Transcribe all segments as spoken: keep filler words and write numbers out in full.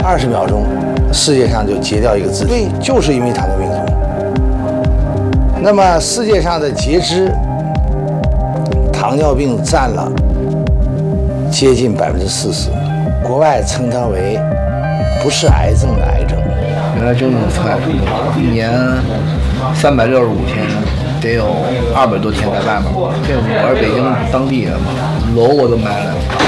二十秒钟，世界上就截掉一个肢体，就是因为糖尿病足。那么世界上的截肢，糖尿病占了接近百分之四十，国外称它为不是癌症的癌症。 原来真的太苦了，一年三百六十五天，得有二百多天在外面。这我是北京当地的嘛，楼我都买了，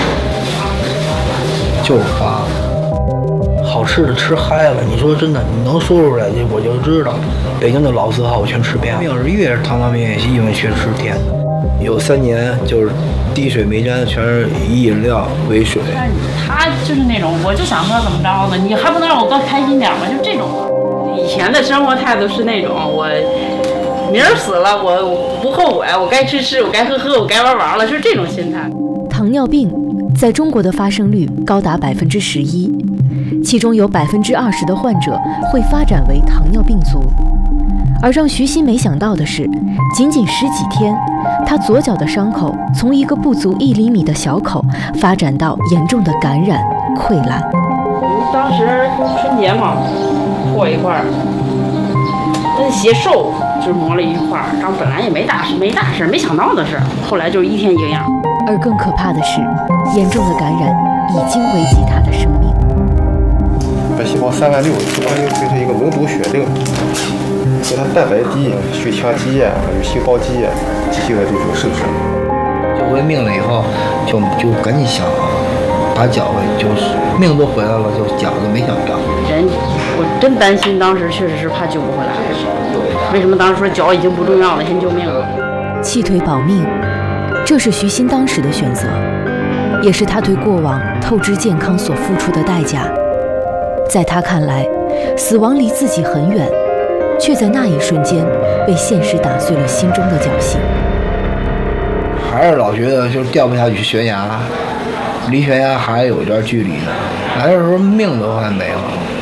就是花。 好吃的吃嗨了，你说真的，你能说出来，我就知道。北京的老字号我全吃遍了。要是越是糖尿病也因为全吃甜的。有三年就是滴水没沾，全是以饮料为水。 他就是那种，我就想喝怎么着的，你还不能让我多开心点吗？就这种。以前的生活态度是那种，我明儿死了我不后悔，我该吃吃，我该喝喝，我该玩玩了，就是这种心态。 糖尿病在中国的发生率高达百分之十一，其中有百分之二十的患者会发展为糖尿病足。而让徐鑫没想到的是，仅仅十几天，他左脚的伤口从一个不足一厘米的小口发展到严重的感染、溃烂。 当时春节嘛，破一块儿，那鞋瘦就磨了一块儿，然后本来也没大事，没大事，没想到的事，后来就是一天一个样。 而更可怕的是，严重的感染已经危及他的生命。 白细胞三万六，相当于就是一个脓毒血症。所以它蛋白低，血强积液，还有细胞积液，机器的这种受损。 就回命了以后，就就赶紧想把脚给，就是命都回来了，就脚就没想要。 人，我真担心，当时确实是怕救不回来。为什么当时说脚已经不重要了，先救命了？ 弃腿保命，这是徐鑫当时的选择，也是他对过往透支健康所付出的代价。在他看来，死亡离自己很远，却在那一瞬间被现实打碎了心中的侥幸。 还是老觉得就是掉不下去悬崖，离悬崖还有一段距离呢。来的时候命都快没了，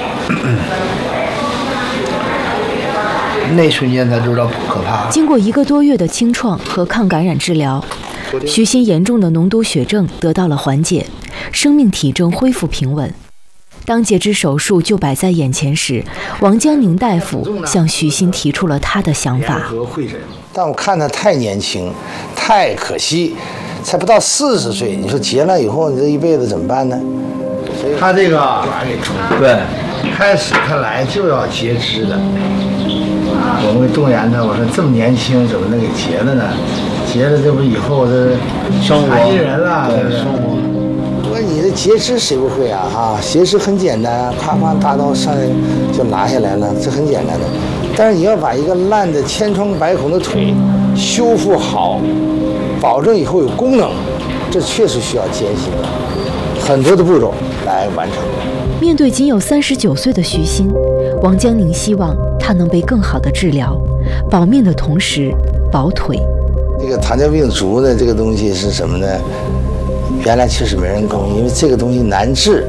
那瞬间才知道可怕。 经过一个多月的清创和抗感染治疗，徐鑫严重的脓毒血症得到了缓解，生命体征恢复平稳。当截肢手术就摆在眼前时，王江宁大夫向徐鑫提出了他的想法。 但我看他太年轻，太可惜，才不到四十岁，你说结了以后，你这一辈子怎么办呢？他这个对，开始他来就要截肢的，我会动员他，我说这么年轻怎么能给截了呢？截了这不以后这残疾人了，对不对？我说你这截肢谁不会啊？哈，截肢很简单，啪啪大刀上来就拿下来了，这很简单的。但是你要把一个烂的千疮百孔的腿修复好，保证以后有功能，这确实需要艰辛的很多的步骤来完成。 面对仅有三十九岁的徐鑫，王江宁希望他能被更好的治疗，保命的同时保腿。 这个糖尿病足的这个东西是什么呢？原来确实没人懂，因为这个东西难治，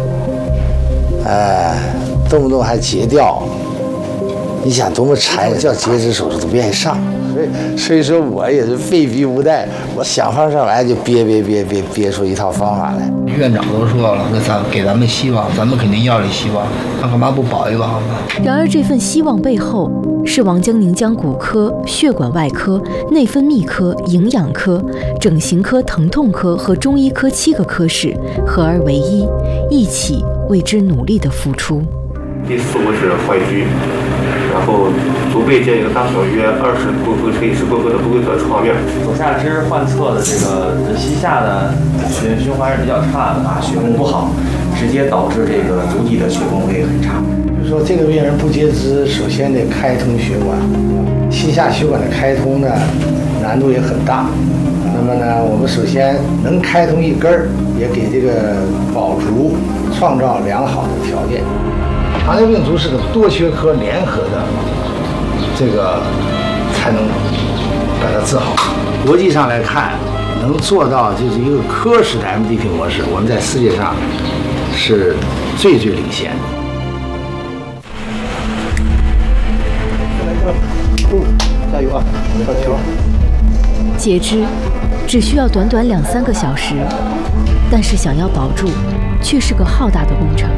哎，动不动还截掉。你想多么残忍，叫截肢手术都不愿意上，所以所以说我也是被逼无奈，我想方设法就憋憋憋憋憋出一套方法来。 院长都说了，那咱给咱们希望，咱们肯定要这希望，那干嘛不保一保呢？ 然而这份希望背后，是王江宁将骨科、血管外科、内分泌科、营养科、整形科、疼痛科和中医科七个科室合而为一，一起为之努力的付出。 第四步是坏疽，然后足背建一个大小约二十公分乘以十公分的不规则创面。 左下肢患侧的这个膝下的血循环是比较差的啊，血供不好，直接导致这个足底的血供会很差。 就是说这个病人不截肢，首先得开通血管，膝下血管的开通呢难度也很大。那么呢，我们首先能开通一根儿，也给这个保足创造良好的条件。糖尿病足是个多学科联合的，这个才能把它治好。国际上来看，能做到就是一个科室的 M D P 模式，我们在世界上是最最领先的。加油啊！加油！ 截肢只需要短短两三个小时，但是想要保住，却是个浩大的工程。